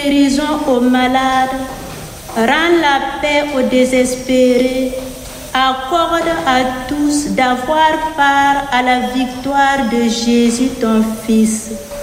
guérison aux malades, rends la paix aux désespérés, accorde à tous d'avoir part à la victoire de Jésus ton Fils.